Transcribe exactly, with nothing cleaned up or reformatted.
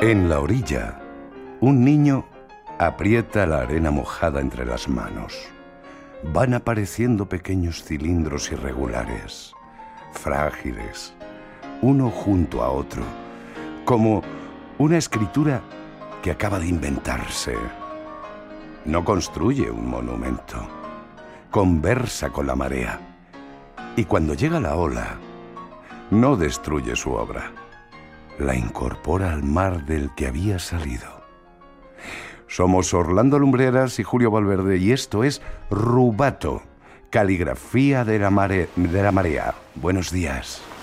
En la orilla, un niño aprieta la arena mojada entre las manos. Van apareciendo pequeños cilindros irregulares, frágiles, uno junto a otro, como una escritura que acaba de inventarse. No construye un monumento, conversa con la marea, y cuando llega la ola, no destruye su obra, la incorpora al mar del que había salido. Somos Orlando Lumbreras y Julio Valverde, y esto es Rubato, caligrafía de la, mare- de la marea. Buenos días.